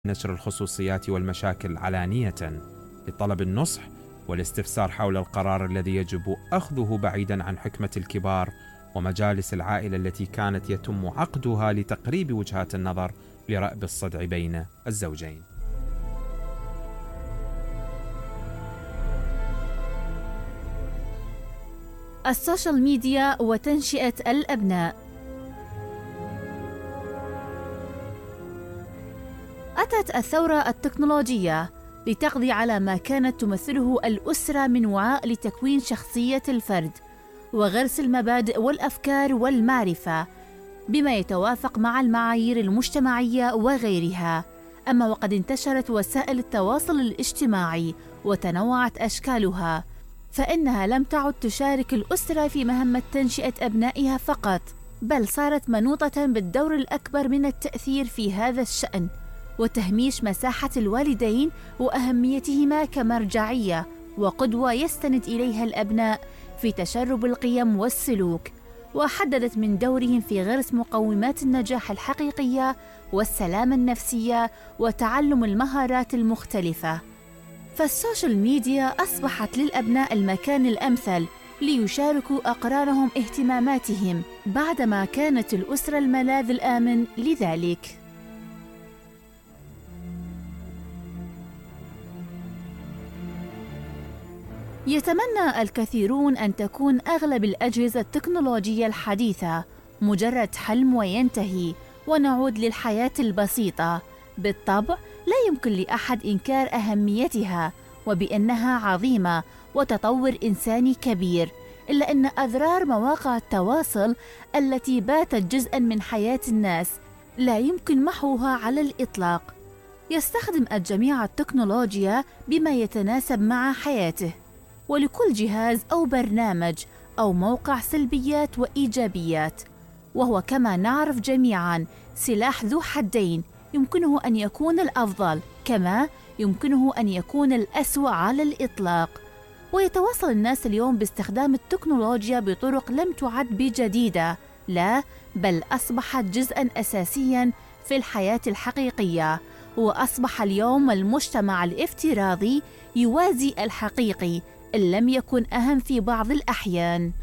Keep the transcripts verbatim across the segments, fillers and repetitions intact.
نشر الخصوصيات والمشاكل علانية لطلب النصح والاستفسار حول القرار الذي يجب أخذه بعيدا عن حكمة الكبار ومجالس العائلة التي كانت يتم عقدها لتقريب وجهات النظر لرأب الصدع بين الزوجين. السوشيال ميديا وتنشئة الأبناء. أتت الثورة التكنولوجية لتقضي على ما كانت تمثله الأسرة من وعاء لتكوين شخصية الفرد وغرس المبادئ والأفكار والمعرفة بما يتوافق مع المعايير المجتمعية وغيرها. أما وقد انتشرت وسائل التواصل الاجتماعي وتنوعت أشكالها، فإنها لم تعد تشارك الأسرة في مهمة تنشئة أبنائها فقط، بل صارت منوطة بالدور الأكبر من التأثير في هذا الشأن وتهميش مساحة الوالدين وأهميتهما كمرجعية وقدوة يستند إليها الأبناء في تشرب القيم والسلوك، وحددت من دورهم في غرس مقومات النجاح الحقيقية والسلامة النفسية وتعلم المهارات المختلفة. فالسوشيال ميديا أصبحت للأبناء المكان الأمثل ليشاركوا أقرانهم اهتماماتهم بعدما كانت الأسرة الملاذ الآمن لذلك. يتمنى الكثيرون أن تكون أغلب الأجهزة التكنولوجية الحديثة مجرد حلم وينتهي ونعود للحياة البسيطة. بالطبع لا يمكن لأحد إنكار أهميتها وبأنها عظيمة وتطور إنساني كبير، إلا أن أضرار مواقع التواصل التي باتت جزءاً من حياة الناس لا يمكن محوها على الإطلاق. يستخدم الجميع التكنولوجيا بما يتناسب مع حياته، ولكل جهاز أو برنامج أو موقع سلبيات وإيجابيات، وهو كما نعرف جميعاً سلاح ذو حدين، يمكنه أن يكون الأفضل كما يمكنه أن يكون الأسوأ على الإطلاق. ويتواصل الناس اليوم باستخدام التكنولوجيا بطرق لم تعد بجديدة، لا بل أصبحت جزءاً أساسياً في الحياة الحقيقية، وأصبح اليوم المجتمع الافتراضي يوازي الحقيقي إن لم يكن أهم في بعض الأحيان.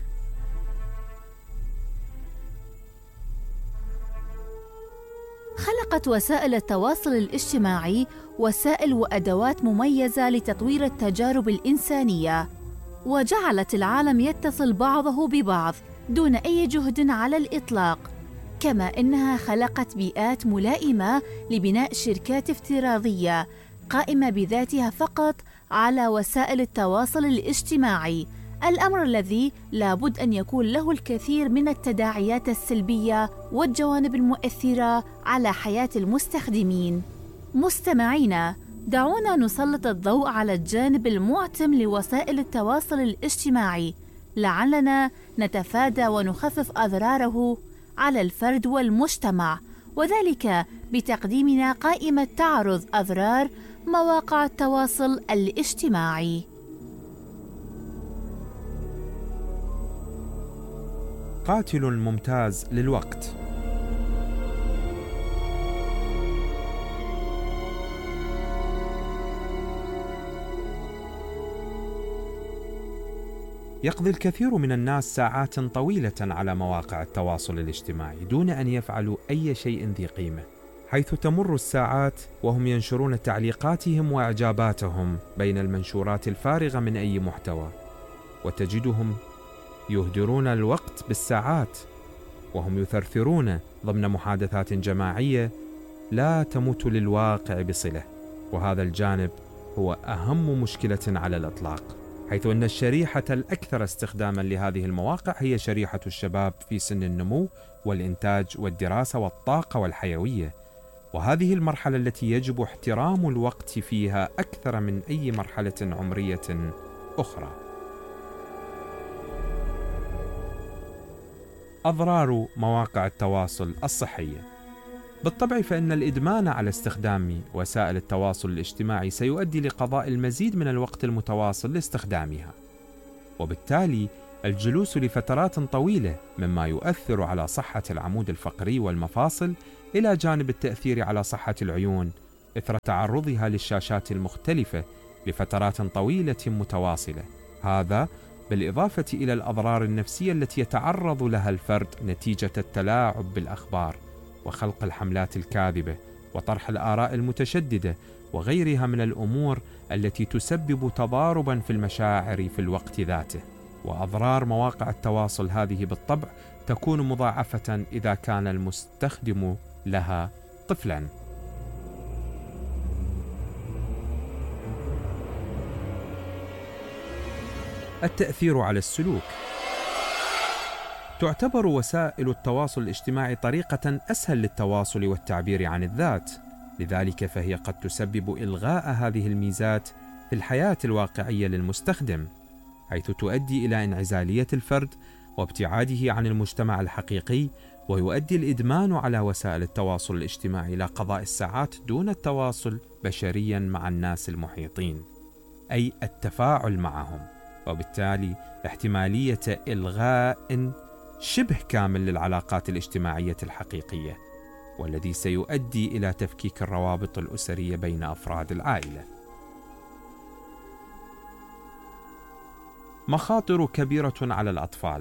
خلقت وسائل التواصل الاجتماعي وسائل وأدوات مميزة لتطوير التجارب الإنسانية، وجعلت العالم يتصل بعضه ببعض دون أي جهد على الإطلاق، كما إنها خلقت بيئات ملائمة لبناء شركات افتراضية قائمة بذاتها فقط على وسائل التواصل الاجتماعي، الأمر الذي لابد أن يكون له الكثير من التداعيات السلبية والجوانب المؤثرة على حياة المستخدمين. مستمعينا، دعونا نسلط الضوء على الجانب المعتم لوسائل التواصل الاجتماعي لعلنا نتفادى ونخفف أضراره على الفرد والمجتمع، وذلك بتقديمنا قائمة تعرض أضرار مواقع التواصل الاجتماعي. قاتل ممتاز للوقت. يقضي الكثير من الناس ساعات طويلة على مواقع التواصل الاجتماعي دون أن يفعلوا أي شيء ذي قيمة، حيث تمر الساعات وهم ينشرون تعليقاتهم وإعجاباتهم بين المنشورات الفارغة من أي محتوى، وتجدهم يهدرون الوقت بالساعات وهم يثرثرون ضمن محادثات جماعية لا تمت للواقع بصلة. وهذا الجانب هو أهم مشكلة على الإطلاق، حيث أن الشريحة الأكثر استخداما لهذه المواقع هي شريحة الشباب في سن النمو والإنتاج والدراسة والطاقة والحيوية، وهذه المرحلة التي يجب احترام الوقت فيها أكثر من أي مرحلة عمرية أخرى. أضرار مواقع التواصل الصحية. بالطبع فإن الإدمان على استخدام وسائل التواصل الاجتماعي سيؤدي لقضاء المزيد من الوقت المتواصل لاستخدامها، وبالتالي الجلوس لفترات طويلة مما يؤثر على صحة العمود الفقري والمفاصل، إلى جانب التأثير على صحة العيون إثر تعرضها للشاشات المختلفة لفترات طويلة متواصلة. هذا بالإضافة إلى الأضرار النفسية التي يتعرض لها الفرد نتيجة التلاعب بالأخبار وخلق الحملات الكاذبة وطرح الآراء المتشددة وغيرها من الأمور التي تسبب تضاربا في المشاعر في الوقت ذاته. وأضرار مواقع التواصل هذه بالطبع تكون مضاعفة إذا كان المستخدم لها طفلا. التأثير على السلوك. تعتبر وسائل التواصل الاجتماعي طريقة أسهل للتواصل والتعبير عن الذات، لذلك فهي قد تسبب إلغاء هذه الميزات في الحياة الواقعية للمستخدم، حيث تؤدي إلى انعزالية الفرد وابتعاده عن المجتمع الحقيقي، ويؤدي الإدمان على وسائل التواصل الاجتماعي إلى قضاء الساعات دون التواصل بشريا مع الناس المحيطين، أي التفاعل معهم، وبالتالي احتمالية إلغاء شبه كامل للعلاقات الاجتماعية الحقيقية، والذي سيؤدي إلى تفكيك الروابط الأسرية بين أفراد العائلة. مخاطر كبيرة على الأطفال.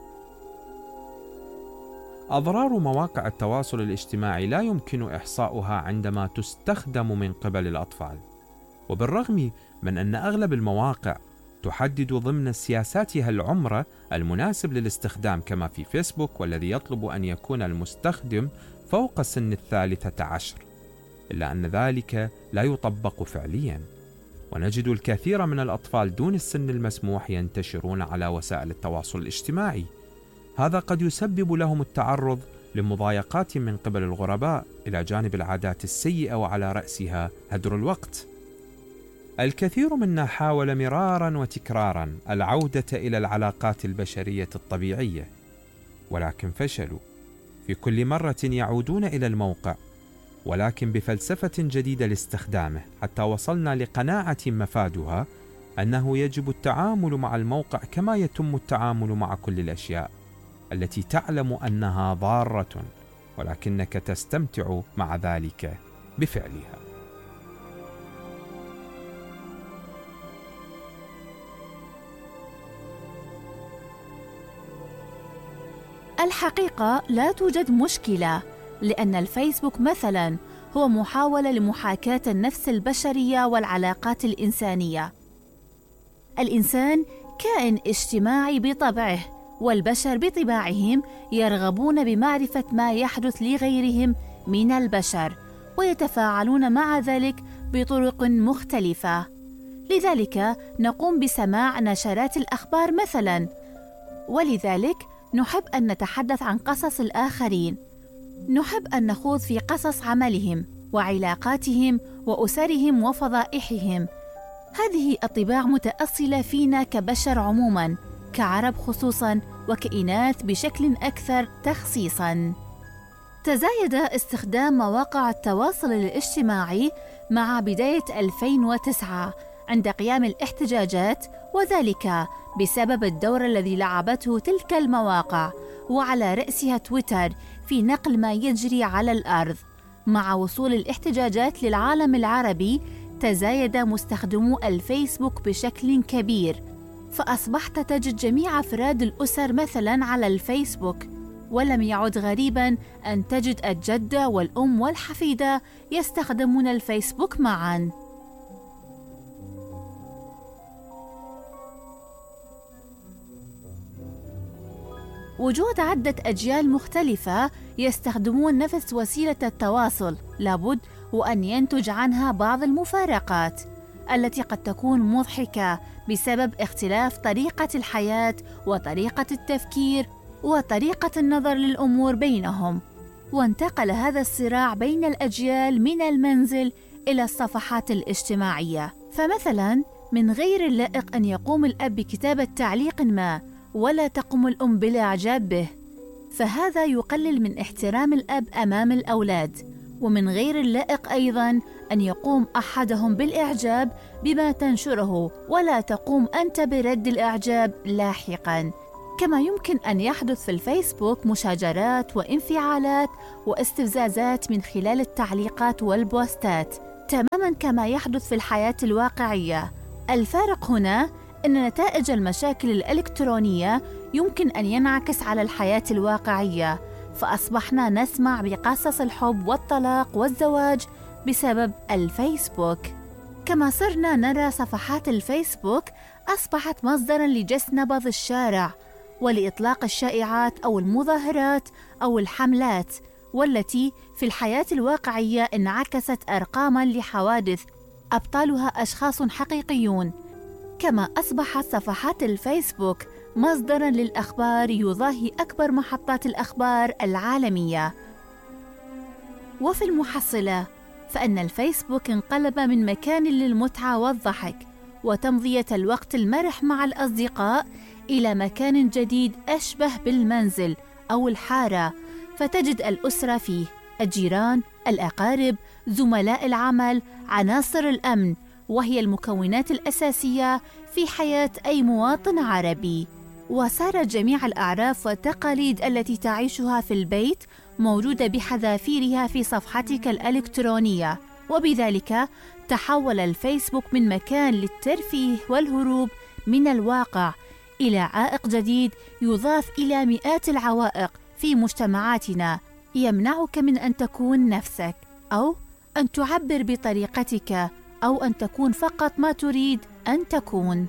أضرار مواقع التواصل الاجتماعي لا يمكن إحصاؤها عندما تستخدم من قبل الأطفال، وبالرغم من أن أغلب المواقع تحدد ضمن سياساتها العمر المناسب للاستخدام كما في فيسبوك، والذي يطلب أن يكون المستخدم فوق سن الثالثة عشر، إلا أن ذلك لا يطبق فعليا، ونجد الكثير من الأطفال دون السن المسموح ينتشرون على وسائل التواصل الاجتماعي. هذا قد يسبب لهم التعرض لمضايقات من قبل الغرباء، إلى جانب العادات السيئة وعلى رأسها هدر الوقت. الكثير منا حاول مرارا وتكرارا العودة إلى العلاقات البشرية الطبيعية، ولكن فشلوا في كل مرة يعودون إلى الموقع، ولكن بفلسفة جديدة لاستخدامه، حتى وصلنا لقناعة مفادها أنه يجب التعامل مع الموقع كما يتم التعامل مع كل الأشياء التي تعلم أنها ضارة، ولكنك تستمتع مع ذلك بفعلها. الحقيقة لا توجد مشكلة، لأن الفيسبوك مثلاً هو محاولة لمحاكاة النفس البشرية والعلاقات الإنسانية. الإنسان كائن اجتماعي بطبعه، والبشر بطباعهم يرغبون بمعرفة ما يحدث لغيرهم من البشر، ويتفاعلون مع ذلك بطرق مختلفة. لذلك نقوم بسماع نشرات الأخبار مثلاً، ولذلك نحب أن نتحدث عن قصص الآخرين، نحب أن نخوض في قصص عملهم وعلاقاتهم وأسرهم وفضائحهم. هذه الطباع متأصلة فينا كبشر عموماً، كعرب خصوصاً، وكإناث بشكل أكثر تخصيصاً. تزايد استخدام مواقع التواصل الاجتماعي مع بداية ألفين وتسعة عند قيام الاحتجاجات، وذلك بسبب الدور الذي لعبته تلك المواقع، وعلى رأسها تويتر، في نقل ما يجري على الأرض. مع وصول الاحتجاجات للعالم العربي، تزايد مستخدمو الفيسبوك بشكل كبير، فأصبحت تجد جميع أفراد الأسر مثلاً على الفيسبوك، ولم يعد غريباً أن تجد الجدة والأم والحفيدة يستخدمون الفيسبوك معاً. وجود عدة أجيال مختلفة يستخدمون نفس وسيلة التواصل، لابد وأن ينتج عنها بعض المفارقات التي قد تكون مضحكة بسبب اختلاف طريقة الحياة وطريقة التفكير وطريقة النظر للأمور بينهم. وانتقل هذا الصراع بين الأجيال من المنزل إلى الصفحات الاجتماعية. فمثلاً من غير اللائق أن يقوم الأب بكتابة تعليق ما ولا تقوم الأم بالإعجاب به، فهذا يقلل من احترام الأب أمام الأولاد. ومن غير اللائق أيضاً أن يقوم أحدهم بالإعجاب بما تنشره ولا تقوم أنت برد الإعجاب لاحقاً. كما يمكن أن يحدث في الفيسبوك مشاجرات وانفعالات واستفزازات من خلال التعليقات والبوستات، تماماً كما يحدث في الحياة الواقعية. الفارق هنا أن نتائج المشاكل الإلكترونية يمكن أن ينعكس على الحياة الواقعية، فأصبحنا نسمع بقصص الحب والطلاق والزواج بسبب الفيسبوك. كما صرنا نرى صفحات الفيسبوك أصبحت مصدراً لجس نبض الشارع ولإطلاق الشائعات أو المظاهرات أو الحملات، والتي في الحياة الواقعية انعكست أرقاماً لحوادث أبطالها أشخاص حقيقيون. كما أصبحت صفحات الفيسبوك مصدراً للأخبار يضاهي أكبر محطات الأخبار العالمية. وفي المحصلة فإن الفيسبوك انقلب من مكان للمتعة والضحك وتمضية الوقت المرح مع الأصدقاء إلى مكان جديد أشبه بالمنزل أو الحارة، فتجد الأسرة فيه، الجيران، الأقارب، زملاء العمل، عناصر الأمن، وهي المكونات الأساسية في حياة أي مواطن عربي. وصارت جميع الأعراف والتقاليد التي تعيشها في البيت موجودة بحذافيرها في صفحتك الإلكترونية، وبذلك تحول الفيسبوك من مكان للترفيه والهروب من الواقع إلى عائق جديد يضاف إلى مئات العوائق في مجتمعاتنا يمنعك من أن تكون نفسك، أو أن تعبر بطريقتك، أو أن تكون فقط ما تريد أن تكون.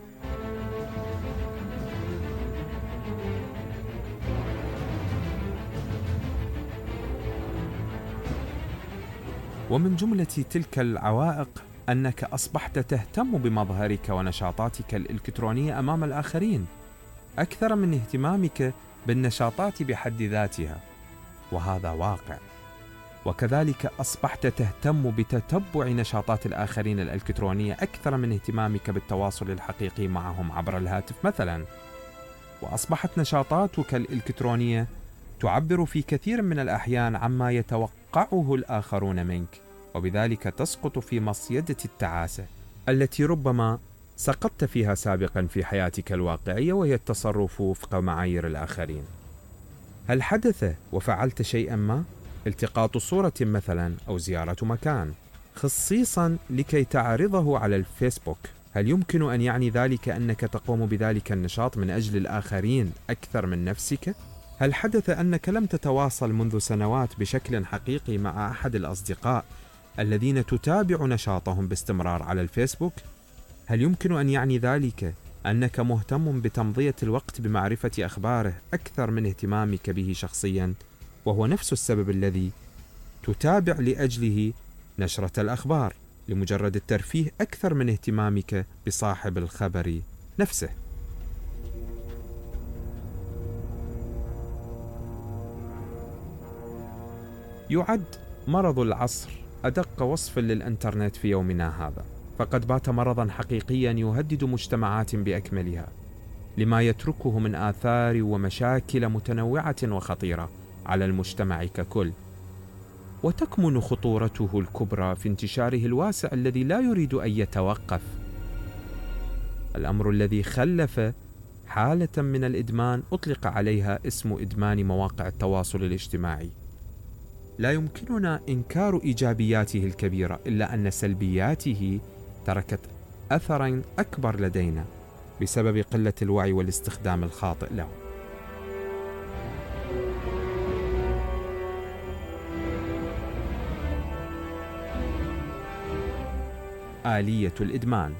ومن جملة تلك العوائق أنك أصبحت تهتم بمظهرك ونشاطاتك الإلكترونية أمام الآخرين أكثر من اهتمامك بالنشاطات بحد ذاتها، وهذا واقع. وكذلك أصبحت تهتم بتتبع نشاطات الآخرين الإلكترونية أكثر من اهتمامك بالتواصل الحقيقي معهم عبر الهاتف مثلا. وأصبحت نشاطاتك الإلكترونية تعبر في كثير من الأحيان عما يتوقعه الآخرون منك، وبذلك تسقط في مصيدة التعاسة التي ربما سقطت فيها سابقا في حياتك الواقعية، وهي التصرف وفق معايير الآخرين. هل حدث وفعلت شيئا ما؟ التقاط صورة مثلا أو زيارة مكان خصيصا لكي تعرضه على الفيسبوك، هل يمكن أن يعني ذلك أنك تقوم بذلك النشاط من أجل الآخرين أكثر من نفسك؟ هل حدث أنك لم تتواصل منذ سنوات بشكل حقيقي مع أحد الأصدقاء الذين تتابع نشاطهم باستمرار على الفيسبوك؟ هل يمكن أن يعني ذلك أنك مهتم بتمضية الوقت بمعرفة أخباره أكثر من اهتمامك به شخصيا، وهو نفس السبب الذي تتابع لأجله نشرة الأخبار، لمجرد الترفيه أكثر من اهتمامك بصاحب الخبر نفسه؟ يعد مرض العصر أدق وصف للإنترنت في يومنا هذا، فقد بات مرضا حقيقيا يهدد مجتمعات بأكملها، لما يتركه من آثار ومشاكل متنوعة وخطيرة على المجتمع ككل. وتكمن خطورته الكبرى في انتشاره الواسع الذي لا يريد أن يتوقف، الأمر الذي خلف حالة من الإدمان أطلق عليها اسم إدمان مواقع التواصل الاجتماعي. لا يمكننا إنكار إيجابياته الكبيرة، إلا أن سلبياته تركت أثراً أكبر لدينا بسبب قلة الوعي والاستخدام الخاطئ له. آلية الإدمان.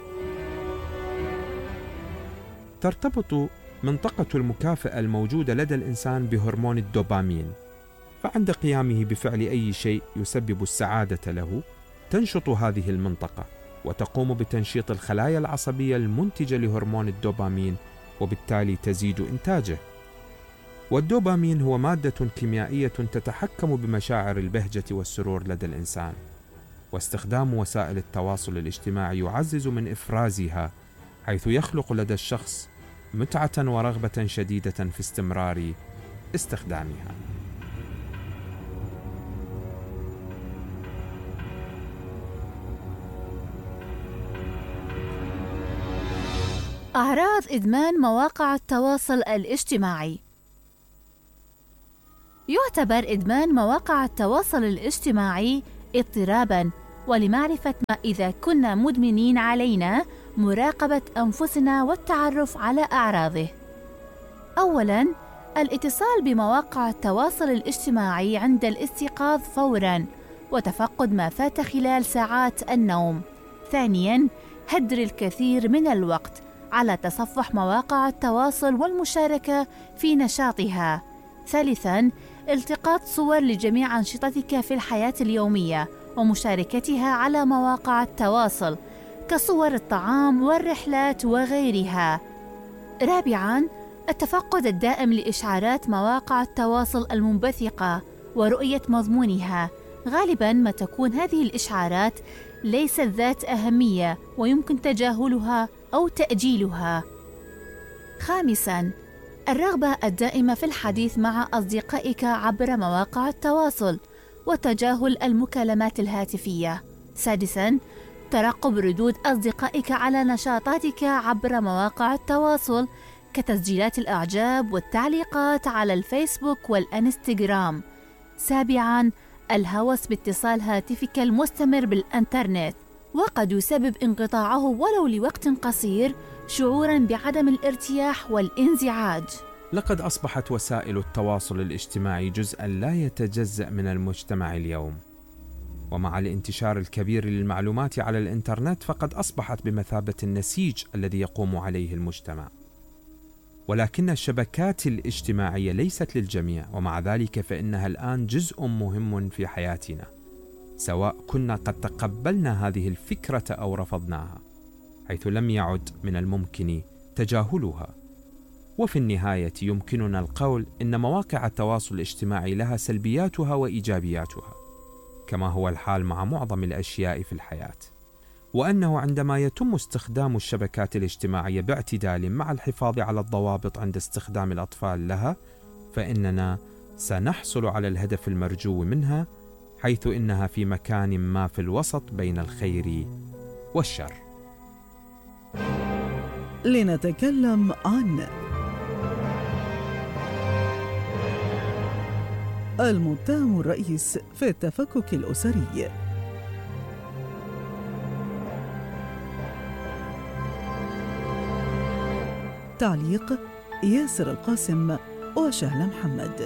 ترتبط منطقة المكافأة الموجودة لدى الإنسان بهرمون الدوبامين، فعند قيامه بفعل أي شيء يسبب السعادة له تنشط هذه المنطقة وتقوم بتنشيط الخلايا العصبية المنتجة لهرمون الدوبامين، وبالتالي تزيد إنتاجه. والدوبامين هو مادة كيميائية تتحكم بمشاعر البهجة والسرور لدى الإنسان، واستخدام وسائل التواصل الاجتماعي يعزز من إفرازها، حيث يخلق لدى الشخص متعة ورغبة شديدة في استمرار استخدامها. أعراض إدمان مواقع التواصل الاجتماعي. يعتبر إدمان مواقع التواصل الاجتماعي اضطراباً ولمعرفة ما إذا كنا مدمنين علينا مراقبة أنفسنا والتعرف على أعراضه. أولاً، الاتصال بمواقع التواصل الاجتماعي عند الاستيقاظ فوراً وتفقد ما فات خلال ساعات النوم. ثانياً، هدر الكثير من الوقت على تصفح مواقع التواصل والمشاركة في نشاطها. ثالثاً، التقاط صور لجميع أنشطتك في الحياة اليومية ومشاركتها على مواقع التواصل كصور الطعام والرحلات وغيرها. رابعاً، التفقد الدائم لإشعارات مواقع التواصل المنبثقة ورؤية مضمونها. غالباً ما تكون هذه الإشعارات ليست ذات أهمية ويمكن تجاهلها أو تأجيلها. خامساً، الرغبة الدائمة في الحديث مع أصدقائك عبر مواقع التواصل وتجاهل المكالمات الهاتفية. سادساً، ترقب ردود أصدقائك على نشاطاتك عبر مواقع التواصل كتسجيلات الإعجاب والتعليقات على الفيسبوك والإنستغرام. سابعاً، الهوس باتصال هاتفك المستمر بالإنترنت، وقد يسبب انقطاعه ولو لوقت قصير شعوراً بعدم الارتياح والانزعاج. لقد أصبحت وسائل التواصل الاجتماعي جزءاً لا يتجزأ من المجتمع اليوم، ومع الانتشار الكبير للمعلومات على الإنترنت فقد أصبحت بمثابة النسيج الذي يقوم عليه المجتمع. ولكن الشبكات الاجتماعية ليست للجميع، ومع ذلك فإنها الآن جزء مهم في حياتنا، سواء كنا قد تقبلنا هذه الفكرة أو رفضناها، حيث لم يعد من الممكن تجاهلها. وفي النهاية يمكننا القول إن مواقع التواصل الاجتماعي لها سلبياتها وإيجابياتها، كما هو الحال مع معظم الأشياء في الحياة، وأنه عندما يتم استخدام الشبكات الاجتماعية باعتدال مع الحفاظ على الضوابط عند استخدام الأطفال لها، فإننا سنحصل على الهدف المرجو منها، حيث إنها في مكان ما في الوسط بين الخير والشر. لنتكلم عن المتهم الرئيس في التفكك الأسري. تعليق ياسر القاسم وشهلة محمد.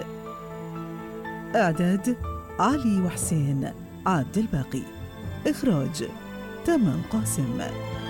إعداد علي وحسين عبد الباقي. إخراج تمام قاسم.